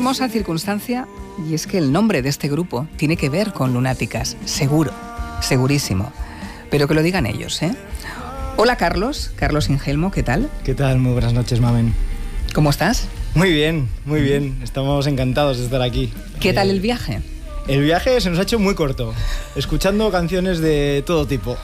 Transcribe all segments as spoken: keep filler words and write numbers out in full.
hermosa circunstancia, y es que el nombre de este grupo tiene que ver con lunáticas, seguro, segurísimo. Pero que lo digan ellos, ¿eh? Hola Carlos, Carlos Ingelmo, ¿qué tal? ¿Qué tal? Muy buenas noches, Mamen. ¿Cómo estás? Muy bien, muy bien. Estamos encantados de estar aquí. ¿Qué eh, tal el viaje? El viaje se nos ha hecho muy corto, escuchando canciones de todo tipo.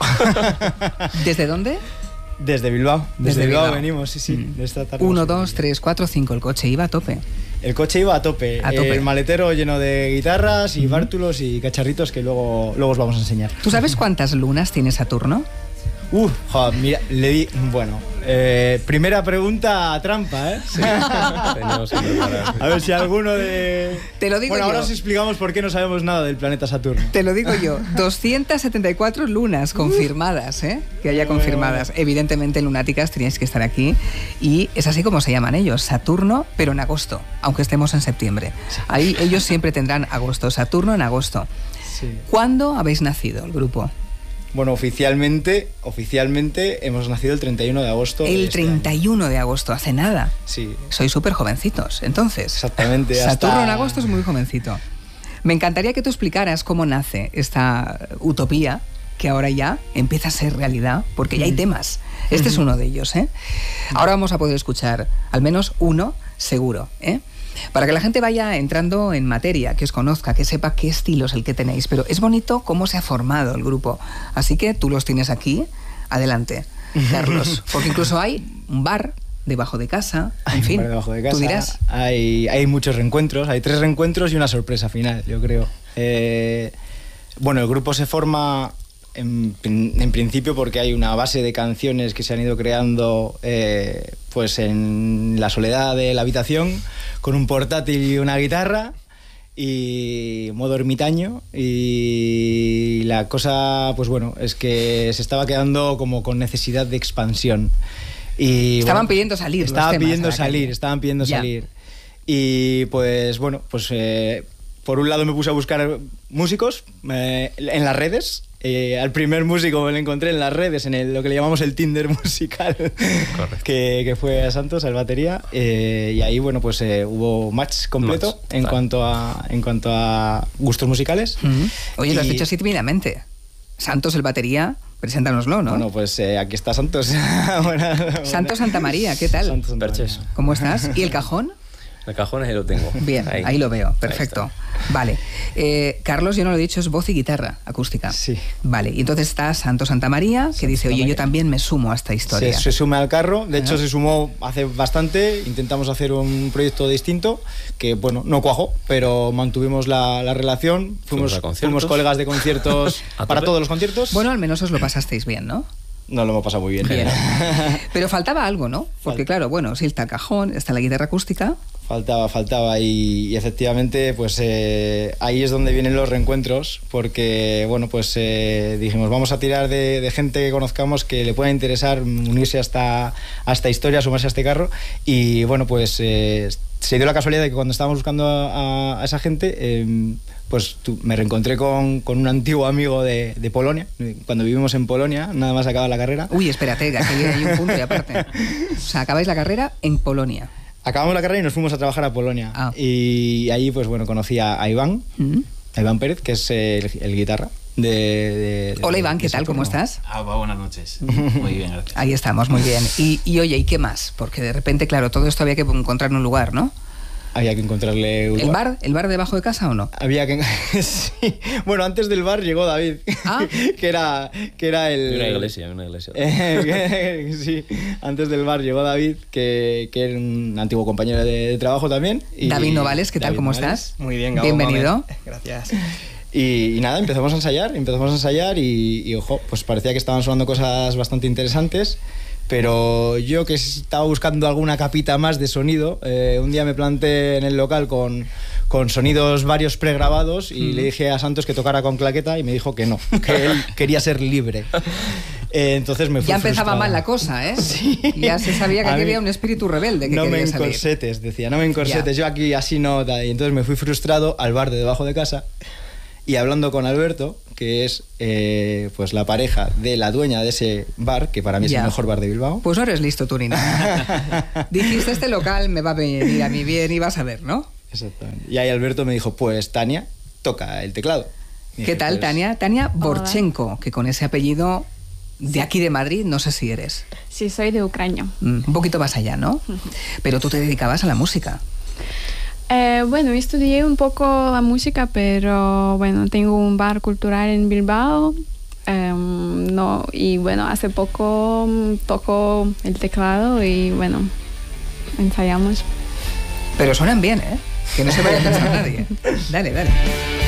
¿Desde dónde? Desde Bilbao. Desde, Desde Bilbao, Bilbao venimos, sí, sí. Mm. De esta tarde. Uno, dos, tres, cuatro, cinco. El coche iba a tope. El coche iba a tope. A tope. El maletero lleno de guitarras y bártulos y cacharritos que luego, luego os vamos a enseñar. ¿Tú sabes cuántas lunas tiene Saturno? Uh, joder, mira, le di... Bueno, eh, primera pregunta trampa, ¿eh? Sí, teníamos que preparar. A ver si alguno de... Te lo digo bueno, yo. ahora os explicamos por qué no sabemos nada del planeta Saturno. Te lo digo yo, doscientas setenta y cuatro lunas confirmadas, ¿eh? Que haya confirmadas. Evidentemente, lunáticas, teníais que estar aquí. Y es así como se llaman ellos, Saturno, pero en agosto, aunque estemos en septiembre. Ahí ellos siempre tendrán agosto, Saturno en agosto. Sí. ¿Cuándo habéis nacido, el grupo? Bueno, oficialmente, oficialmente hemos nacido el treinta y uno de agosto. El de este treinta y uno año. de agosto, hace nada. Sí. Sois súper jovencitos, entonces. Exactamente. Saturno hasta... en agosto es muy jovencito. Me encantaría que tú explicaras cómo nace esta utopía que ahora ya empieza a ser realidad, porque ya hay temas. Este es uno de ellos, ¿eh? Ahora vamos a poder escuchar al menos uno seguro, ¿eh? Para que la gente vaya entrando en materia, que os conozca, que sepa qué estilo es el que tenéis. Pero es bonito cómo se ha formado el grupo. Así que tú los tienes aquí. Adelante, Carlos. Porque incluso hay un bar debajo de casa. En Hay fin, un bar debajo de casa. tú dirás. Hay, hay muchos reencuentros, hay tres reencuentros y una sorpresa final, yo creo. Eh, bueno, el grupo se forma en, en principio porque hay una base de canciones que se han ido creando eh, pues en la soledad de la habitación, con un portátil y una guitarra y modo ermitaño, y la cosa pues bueno es que se estaba quedando como con necesidad de expansión y Estaban bueno, pidiendo salir. estaban los temas pidiendo a la salir calle. estaban pidiendo Ya. salir y pues bueno pues eh, por un lado me puse a buscar músicos eh, en las redes. Eh, al primer músico me lo encontré en las redes, en el, lo que le llamamos el Tinder musical, que, que fue a Santos, al batería, eh, y ahí bueno pues eh, hubo match completo Match, en cuanto a en cuanto a gustos musicales. Mm. Oye, lo has Y- dicho así tímidamente. Santos, el batería, preséntanoslo, ¿no? Bueno, pues eh, aquí está Santos. Buena- buena- Santos Santa María, ¿qué tal? Santos Santa Perches. María. ¿Cómo estás? ¿Y el cajón? El cajón ahí lo tengo. Bien, ahí, lo veo, perfecto. Vale. Eh, Carlos, yo no lo he dicho, es voz y guitarra acústica. Sí. Vale, y entonces está Santo Santa María, que dice, oye, yo también me sumo a esta historia. Se, se suma al carro, de hecho Ah. se sumó hace bastante, intentamos hacer un proyecto distinto, que bueno, no cuajó, pero mantuvimos la, la relación, Fuimos fuimos, a conciertos. fuimos colegas de conciertos A para tope. todos los conciertos. Bueno, al menos os lo pasasteis bien, ¿no? Nos lo hemos pasado muy bien. Bien. Pero faltaba algo, ¿no? Porque Falta. claro, bueno, sí está el cajón, está la guitarra acústica. Faltaba, faltaba y, y efectivamente pues eh, ahí es donde vienen los reencuentros, porque bueno pues eh, dijimos vamos a tirar de, de gente que conozcamos que le pueda interesar unirse a esta, a esta historia, sumarse a este carro, y bueno pues eh, se dio la casualidad de que cuando estábamos buscando a, a esa gente eh, pues tú, me reencontré con, con un antiguo amigo de, de Polonia, cuando vivimos en Polonia, nada más acaba la carrera. Uy, espérate, que aquí hay un punto y aparte. O sea, acabáis la carrera en Polonia. Acabamos la carrera y nos fuimos a trabajar a Polonia. Ah. Y ahí, pues bueno, conocí a, a Iván, Mm. a Iván Pérez, que es el, el guitarra de, de- de- Hola Iván, ¿qué de tal? ¿Cómo Saturno. estás? Ah, va, buenas noches. Muy bien, gracias. Ahí estamos, muy bien. Y, y oye, ¿y qué más? Porque de repente, claro, todo esto había que encontrar en un lugar, ¿no? Había que encontrarle un ¿El lugar. bar? ¿El bar debajo de casa o no? Había que... sí. Bueno, antes del bar llegó David, Ah. que era que era el... Una iglesia, una iglesia. Eh, sí, antes del bar llegó David, que, que era un antiguo compañero de, de trabajo también. y- David Novales, ¿qué tal? David ¿Cómo Novales. estás? Muy bien, Gabo. Bienvenido. Mamen. Gracias. Y, y nada, empezamos a ensayar, empezamos a ensayar y, y, ojo, pues parecía que estaban sonando cosas bastante interesantes, pero yo que estaba buscando alguna capita más de sonido, eh, un día me planté en el local con, con sonidos varios pregrabados y Mm. le dije a Santos que tocara con claqueta y me dijo que no, que él quería ser libre. Eh, entonces me fui Ya empezaba frustrado. mal la cosa, ¿eh? Sí. Ya se sabía que A aquí mí- había un espíritu rebelde que no me quería salir. encorsetes, decía, no me encorsetes, yo aquí así no. Y entonces me fui frustrado al bar de debajo de casa y hablando con Alberto, que es eh, pues la pareja de la dueña de ese bar, que para mí es Ya. el mejor bar de Bilbao. Pues no eres listo tú ni nada. Dijiste, este local me va a venir a mí bien y vas a ver, ¿no? Exactamente. Y ahí Alberto me dijo, pues Tania, toca el teclado. Y ¿Qué dije, tal, pues, Tania? Tania Hola. Borchenko, que con ese apellido de aquí de Madrid, no sé si eres. Sí, soy de Ucrania. Mm, un poquito más allá, ¿no? Pero tú te dedicabas a la música. Eh, bueno, estudié un poco la música, pero bueno, tengo un bar cultural en Bilbao. eh, no, y bueno, hace poco mm, toco el teclado y bueno, ensayamos. Pero suenan bien, ¿eh? Que no se vaya a pensar nadie. Dale, dale.